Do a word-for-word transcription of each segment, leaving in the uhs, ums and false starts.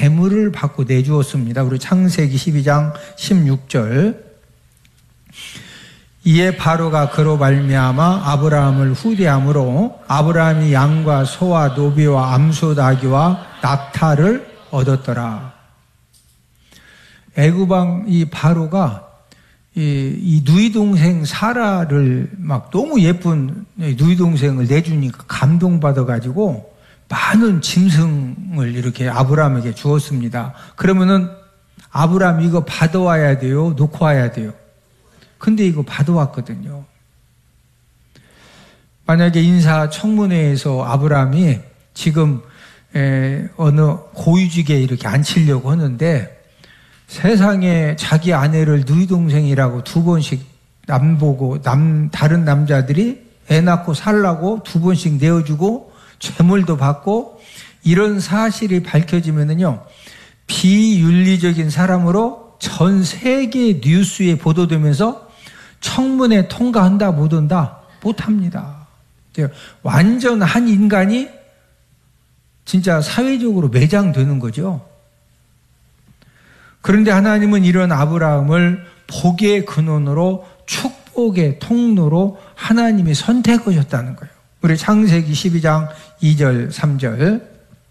재물을 받고 내주었습니다. 우리 창세기 십이 장 십육 절. 이에 바로가 그로 말미암아 아브라함을 후대함으로 아브라함이 양과 소와 노비와 암소 나귀와 낙타를 얻었더라. 애굽왕 이 바로가 이, 이 누이 동생 사라를 막 너무 예쁜 누이 동생을 내주니까 감동받아가지고 많은 짐승을 이렇게 아브라함에게 주었습니다. 그러면은 아브라함 이거 받아와야 돼요? 놓고 와야 돼요? 근데 이거 받아왔거든요. 만약에 인사청문회에서 아브라함이 지금 에, 어느 고위직에 이렇게 앉히려고 하는데 세상에 자기 아내를 누이 동생이라고 두 번씩 남 보고 남 다른 남자들이 애 낳고 살라고 두 번씩 내어주고 재물도 받고 이런 사실이 밝혀지면은요 비윤리적인 사람으로 전 세계 뉴스에 보도되면서 청문회 통과한다 못한다 못합니다. 완전 한 인간이 진짜 사회적으로 매장되는 거죠. 그런데 하나님은 이런 아브라함을 복의 근원으로 축복의 통로로 하나님이 선택하셨다는 거예요. 우리 창세기 십이 장 이 절 삼 절.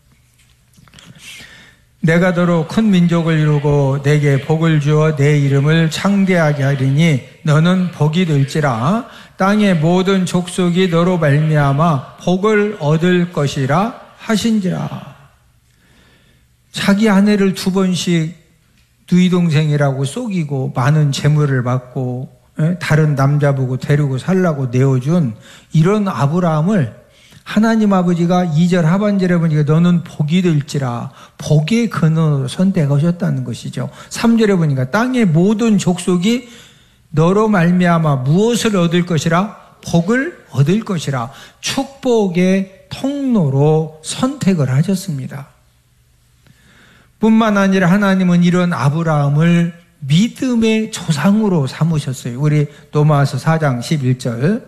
내가 너로 큰 민족을 이루고 내게 복을 주어 내 이름을 창대하게 하리니 너는 복이 될지라 땅의 모든 족속이 너로 말미암아 복을 얻을 것이라 하신지라. 자기 아내를 두 번씩 누이 동생이라고 속이고 많은 재물을 받고 다른 남자 보고 데리고 살라고 내어준 이런 아브라함을 하나님 아버지가 이 절 하반절에 보니까 너는 복이 될지라 복의 근원으로 선택하셨다는 것이죠. 삼 절에 보니까 땅의 모든 족속이 너로 말미암아 무엇을 얻을 것이라? 복을 얻을 것이라. 축복의 통로로 선택을 하셨습니다. 뿐만 아니라 하나님은 이런 아브라함을 믿음의 조상으로 삼으셨어요. 우리 로마서 사 장 십일 절.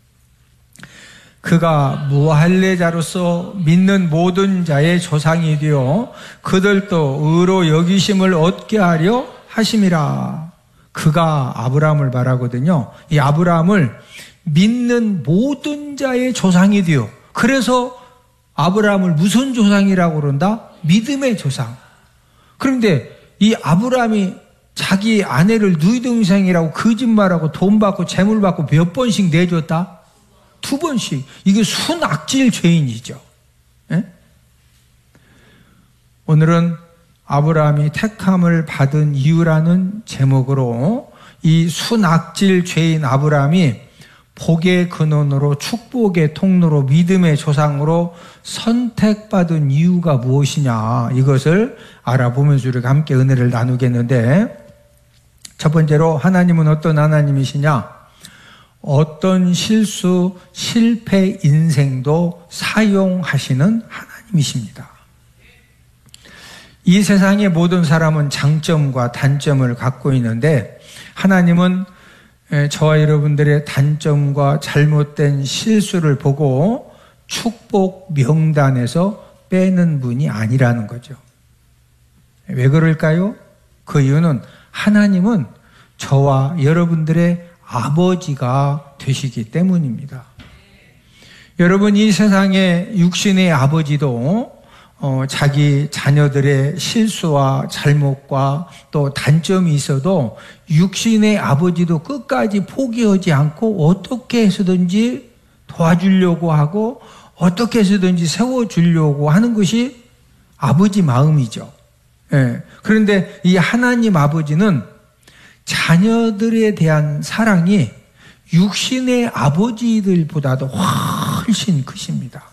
그가 무할례자로서 믿는 모든 자의 조상이 되어 그들도 의로 여기심을 얻게 하려 하심이라. 그가 아브라함을 말하거든요. 이 아브라함을 믿는 모든 자의 조상이 되어. 그래서 아브라함을 무슨 조상이라고 그런다? 믿음의 조상. 그런데 이 아브라함이 자기 아내를 누이 동생이라고 거짓말하고 돈 받고 재물 받고 몇 번씩 내줬다? 두 번씩. 이게 순악질 죄인이죠. 예? 오늘은 아브라함이 택함을 받은 이유라는 제목으로 이 순악질 죄인 아브라함이 복의 근원으로 축복의 통로로 믿음의 조상으로 선택받은 이유가 무엇이냐 이것을 알아보면서 우리가 함께 은혜를 나누겠는데, 첫 번째로 하나님은 어떤 하나님이시냐? 어떤 실수, 실패 인생도 사용하시는 하나님이십니다. 이 세상의 모든 사람은 장점과 단점을 갖고 있는데 하나님은 저와 여러분들의 단점과 잘못된 실수를 보고 축복 명단에서 빼는 분이 아니라는 거죠. 왜 그럴까요? 그 이유는 하나님은 저와 여러분들의 아버지가 되시기 때문입니다. 여러분, 이 세상의 육신의 아버지도 어, 자기 자녀들의 실수와 잘못과 또 단점이 있어도 육신의 아버지도 끝까지 포기하지 않고 어떻게 해서든지 도와주려고 하고 어떻게 해서든지 세워주려고 하는 것이 아버지 마음이죠. 예. 그런데 이 하나님 아버지는 자녀들에 대한 사랑이 육신의 아버지들보다도 훨씬 크십니다.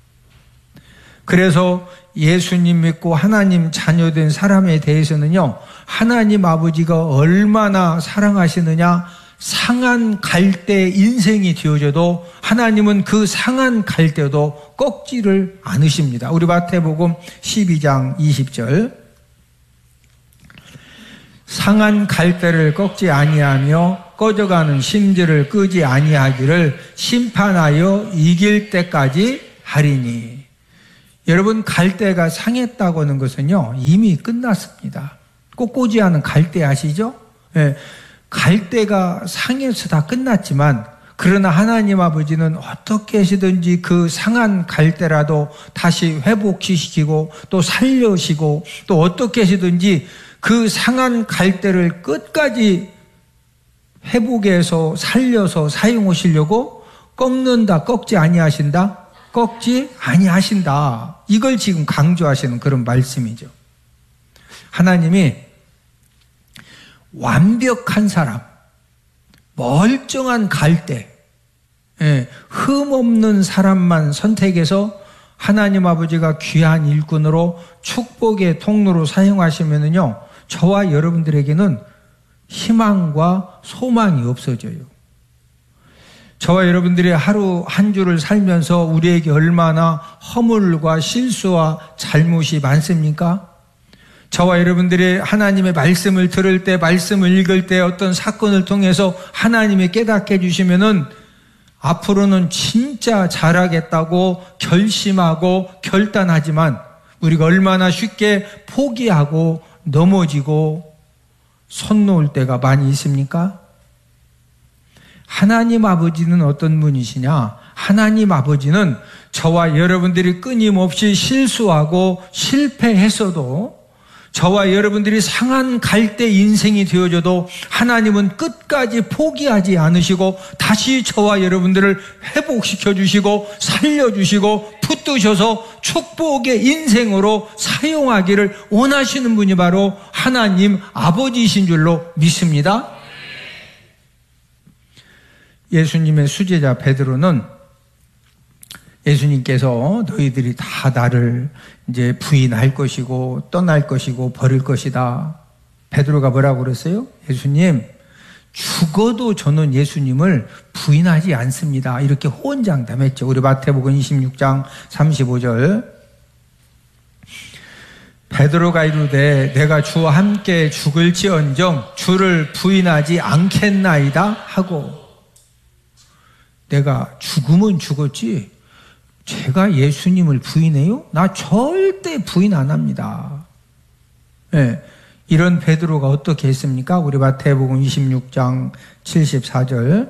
그래서 예수님 믿고 하나님 자녀된 사람에 대해서는요, 하나님 아버지가 얼마나 사랑하시느냐, 상한 갈대 인생이 되어져도 하나님은 그 상한 갈대도 꺾지를 않으십니다. 우리 마태복음 십이 장 이십 절. 상한 갈대를 꺾지 아니하며 꺼져가는 심지를 끄지 아니하기를 심판하여 이길 때까지 하리니. 여러분, 갈대가 상했다고 하는 것은요, 이미 끝났습니다. 꽃꽂이 하는 갈대 아시죠? 예, 갈대가 상해서 다 끝났지만, 그러나 하나님 아버지는 어떻게 하시든지 그 상한 갈대라도 다시 회복시키고 또 살려시고 또 어떻게 하시든지 그 상한 갈대를 끝까지 회복해서 살려서 사용하시려고 꺾는다, 꺾지 아니하신다? 꺾지 아니하신다. 이걸 지금 강조하시는 그런 말씀이죠. 하나님이 완벽한 사람, 멀쩡한 갈대, 예, 흠없는 사람만 선택해서 하나님 아버지가 귀한 일꾼으로 축복의 통로로 사용하시면은요, 저와 여러분들에게는 희망과 소망이 없어져요. 저와 여러분들이 하루 한 주를 살면서 우리에게 얼마나 허물과 실수와 잘못이 많습니까? 저와 여러분들이 하나님의 말씀을 들을 때, 말씀을 읽을 때 어떤 사건을 통해서 하나님이 깨닫게 해주시면은 앞으로는 진짜 잘하겠다고 결심하고 결단하지만 우리가 얼마나 쉽게 포기하고 넘어지고 손 놓을 때가 많이 있습니까? 하나님 아버지는 어떤 분이시냐? 하나님 아버지는 저와 여러분들이 끊임없이 실수하고 실패했어도, 저와 여러분들이 상한 갈대 인생이 되어져도 하나님은 끝까지 포기하지 않으시고 다시 저와 여러분들을 회복시켜 주시고 살려주시고 붙드셔서 축복의 인생으로 사용하기를 원하시는 분이 바로 하나님 아버지이신 줄로 믿습니다. 예수님의 수제자 베드로는 예수님께서 너희들이 다 나를 이제 부인할 것이고 떠날 것이고 버릴 것이다. 베드로가 뭐라고 그랬어요? 예수님, 죽어도 저는 예수님을 부인하지 않습니다. 이렇게 호언장담했죠. 우리 마태복음 이십육 장 삼십오 절. 베드로가 이르되 내가 주와 함께 죽을지언정 주를 부인하지 않겠나이다 하고, 내가 죽으면 죽었지 제가 예수님을 부인해요? 나 절대 부인 안 합니다. 네, 이런 베드로가 어떻게 했습니까? 우리 마태복음 이십육 장 칠십사 절.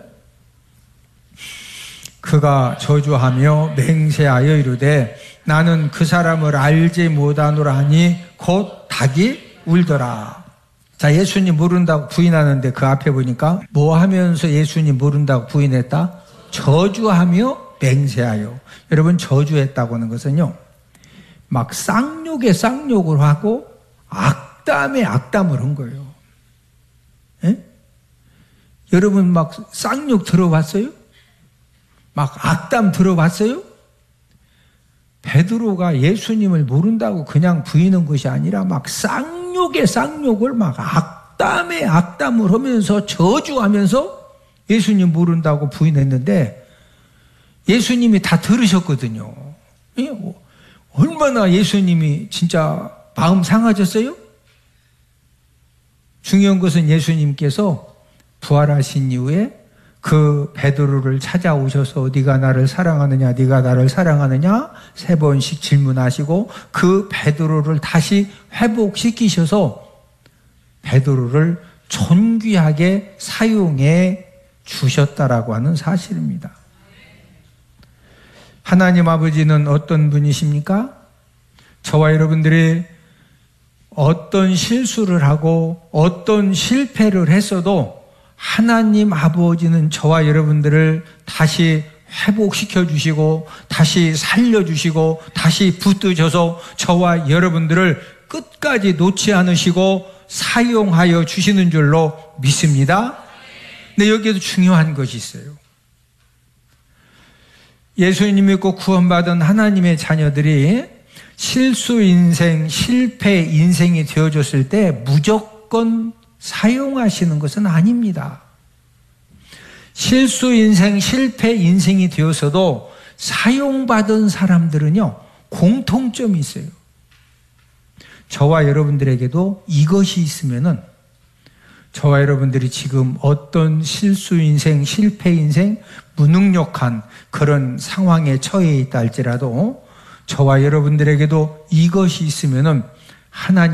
그가 저주하며 맹세하여 이르되 나는 그 사람을 알지 못하노라 하니 곧 닭이 울더라. 자, 예수님 모른다고 부인하는데 그 앞에 보니까 뭐 하면서 예수님 모른다고 부인했다? 저주하며 맹세하여. 여러분, 저주했다고 하는 것은요, 막 쌍욕에 쌍욕을 하고 악담에 악담을 한 거예요. 에? 여러분 막 쌍욕 들어봤어요? 막 악담 들어봤어요? 베드로가 예수님을 모른다고 그냥 부인한 것이 아니라 막 쌍욕에 쌍욕을 막 악담에 악담을 하면서 저주하면서 예수님 모른다고 부인했는데 예수님이 다 들으셨거든요. 얼마나 예수님이 진짜 마음 상하셨어요? 중요한 것은 예수님께서 부활하신 이후에 그 베드로를 찾아오셔서 네가 나를 사랑하느냐, 네가 나를 사랑하느냐 세 번씩 질문하시고 그 베드로를 다시 회복시키셔서 베드로를 존귀하게 사용해 주셨다라고 하는 사실입니다. 하나님 아버지는 어떤 분이십니까? 저와 여러분들이 어떤 실수를 하고 어떤 실패를 했어도 하나님 아버지는 저와 여러분들을 다시 회복시켜 주시고 다시 살려주시고 다시 붙드셔서 저와 여러분들을 끝까지 놓지 않으시고 사용하여 주시는 줄로 믿습니다. 근데 여기에도 중요한 것이 있어요. 예수님 믿고 구원받은 하나님의 자녀들이 실수 인생, 실패 인생이 되어졌을 때 무조건 사용하시는 것은 아닙니다. 실수 인생, 실패 인생이 되어서도 사용받은 사람들은요, 공통점이 있어요. 저와 여러분들에게도 이것이 있으면은 저와 여러분들이 지금 어떤 실수 인생, 실패 인생, 무능력한 그런 상황에 처해 있다 할지라도 저와 여러분들에게도 이것이 있으면은 하나님